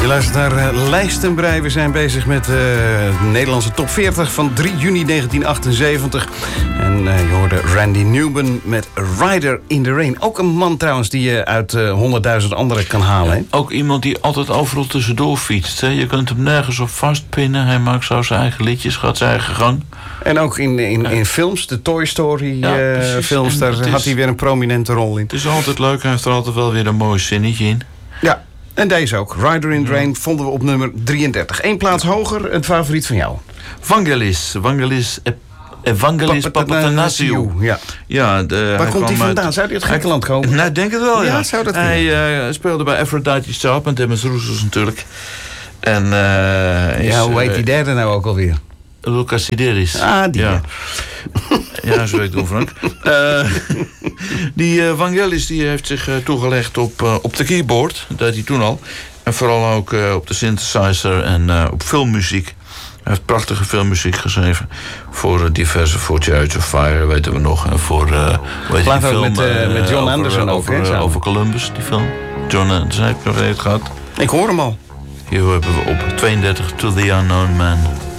Je luistert naar Lijstenbrei. We zijn bezig met de Nederlandse top 40 van 3 juni 1978. En je hoorde Randy Newman met Rider in the Rain. Ook een man trouwens die je uit 100.000 anderen kan halen. Hè? Ook iemand die altijd overal tussendoor fietst. Hè? Je kunt hem nergens op vastpinnen. Hij maakt zo zijn eigen liedjes, gaat zijn eigen gang. En ook in films, de Toy Story films, daar had hij weer een prominente rol in. Het is altijd leuk, hij heeft er altijd wel weer een mooi zinnetje in. Ja, en deze ook. Rider in the Rain vonden we op nummer 33. Eén plaats hoger, een favoriet van jou. Evangelis Papatanasiou. Ja. Waar komt hij vandaan? Zou hij uit Griekenland komen? Nou, ik denk het wel, ja. Zou dat hij speelde bij Aphrodite Sharp en Demis Roussos natuurlijk. En, hoe heet die derde nou ook alweer? Lucas Sideris. Ah, die. Ja, zo weet ik doen, Frank. Die Vangelis die heeft zich toegelegd op de keyboard. Dat deed hij toen al. En vooral ook op de synthesizer en op filmmuziek. Hij heeft prachtige filmmuziek geschreven. Voor diverse, voor Chariots of Fire, weten we nog. En voor, weet je, die film met John Anderson ook, hè? Over Columbus, die film. John Anderson heeft nog eens gehad. Ik hoor hem al. Hier hebben we op 32 To the Unknown Man.